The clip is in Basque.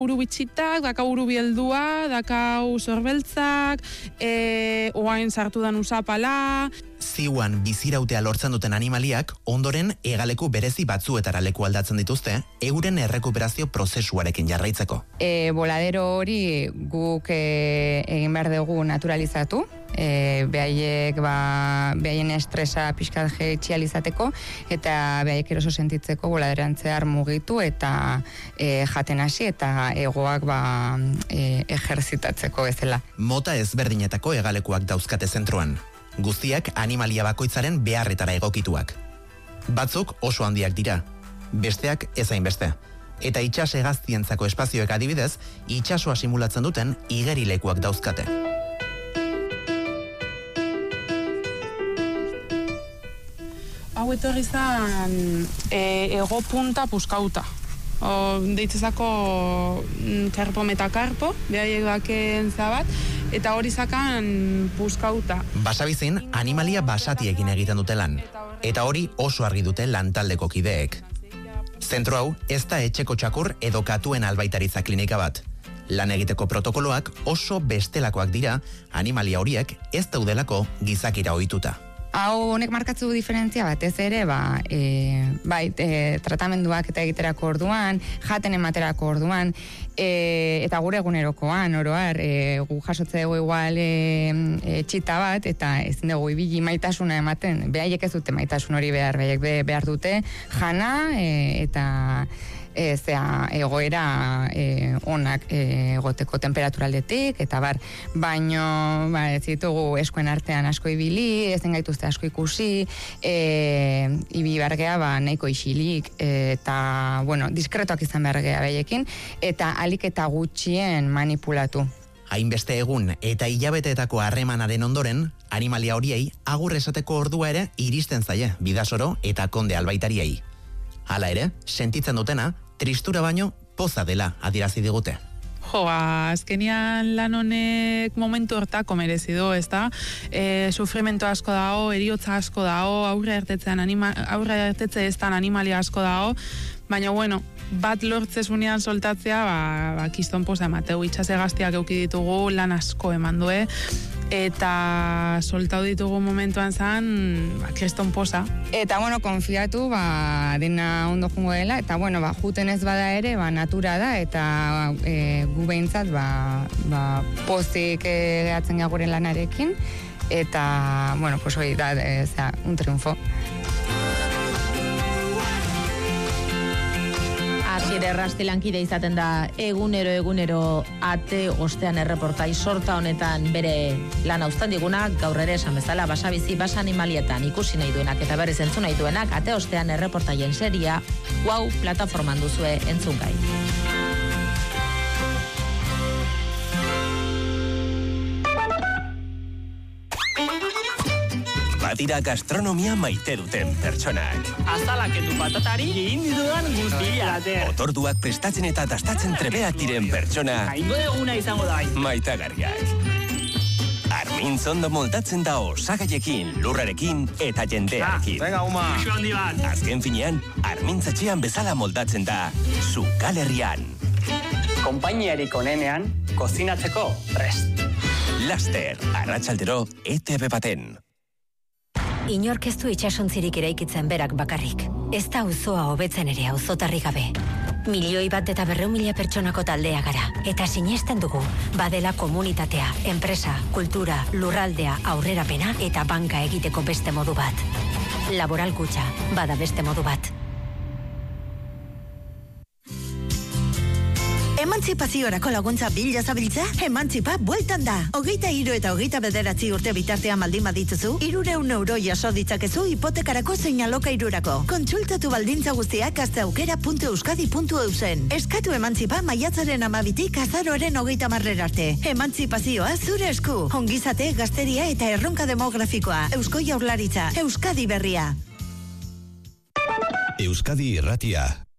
uru bitxitak, dakau uru bieldua, dakau sorbeltzak, oain sartu dan usapala. Ziuan bizirautea lortzen duten animaliak, ondoren hegaleku berezi batzuetara leku aldatzen dituzte, euren errekuperazio prozesuarekin jarraitzeko. Boladero hori guk egin behar dugu naturalizatu, behaien estresa pixkat jaitxializateko, eta behaiek eroso sentitzeko boladeran zehar mugitu eta jaten hasi eta egoak ejerzitatzeko bezala. Mota ezberdinetako hegalekuak dauzkate zentroan. Guztiak animalia bakoitzaren beharretara egokituak. Batzuk oso handiak dira, besteak ezain beste. Eta itsas hegaztientzako espazioek adibidez, itsasoa simulatzen duten igerilekuak dauzkate. Hau etorri zan ego punta puskauta. Deitzezako karpo metakarpo, behaiek baken zabat, eta hori zakan puskauta. Basabizin, animalia basatiekin egiten dute lan, eta hori oso argi dute lantaldeko kideek. Zentro hau, ez da etxeko txakur edo katuen albaitaritza klinika bat. Lan egiteko protokoloak oso bestelakoak dira, animalia horiek ez daudelako gizakira ohituta. Hau honek markatzu diferentzia batez ere, tratamenduak eta egiterako orduan, jaten ematerako orduan, eta gure egunerokoan, oroar, gu jasotze dugu igual txita bat, eta ezin dugu ibili maitasuna ematen, behaiek ez dute maitasun hori behaiek behar dute, jana, eta egoera onak egoteko temperaturaldetik, eta baino ez ditugu eskuen artean asko ibili, ezen gaituzte asko ikusi, ibi bargea nahiko isilik, eta, diskretoak izan bargea behaiekin, eta alik eta gutxien manipulatu. Hainbeste egun eta hilabeteetako harremanaren ondoren, animalia horiei agur esateko ordua ere iristen zaie Bidasoro eta Konde albaitariei. Hala ere, sentitzen dutena, tristura baino poza dela adierazi digute. Azkenian lan honek momentu hortako merezi du, ezta? Sufrimento asko dago, eriotza asko dago, aurre ertetze eztan animalia asko dago, baina bat lortzezunean soltatzea, kiston poza emateu, itxase gaztiak euki ditugu, lan asko eman due, eta soltau ditugu momentuan zan, kriston poza. Eta, konfiatu, dena ondo jungo dela, eta, juten ez bada ere, natura da, eta gu behintzat, pozik gehatzen gaguren lanarekin, eta, hori da, un triunfo. Asier Errasti lankide izaten da egunero ate ostean erreportai sorta honetan bere lan uzten diguna, gaur ere esan bezala basabizi animalietan ikusi nahi duenak eta berriz entzun nahi duenak ate ostean erreportaien seria Wow plataforman duzue entzungai. Badira gastronomia maite duten pertsonak. Azalaketu patatari egin ditudan guztia. Otorduak prestatzen eta dastatzen trebeak diren pertsona. Aingo eguna izango da. Maitagarriak. Armintz ondo moldatzen da osagaiekin, lurrarekin eta jendearekin. Venga, Uma. Uxo handi bat. Azken finean, Armintzatxean bezala moldatzen da Zukalerrian. Konpainiarik onenean, kozinatzeko prest. Laster, arratsaldero, ETV baten. Inork ez du itsasontzirik eraikitzen berak bakarrik. Ez da auzoa hobetzen ere auzotarri gabe. 1.200.000 pertsonako taldea gara. Eta sinesten dugu, badela komunitatea, enpresa, kultura, lurraldea, aurrerapena eta banka egiteko beste modu bat. Laboral Kutxa, bada beste modu bat. Emantzipaziorako laguntza bila zabiltza, Emantzipa bueltan da. 23 eta 29 urte bitartean baldin badituzu, 300 euro jaso ditzakezu hipotekarako zein alokairurako. Kontsultatu baldintza guztiak gazteaukera.euskadi.eusen. Eskatu Emantzipa maiatzaren 12tik azaroaren 30 arte. Emantzipazioa zure esku. Ongizate, gazteria eta erronka demografikoa. Eusko Jaurlaritza, Euskadi berria. Euskadi Irratia.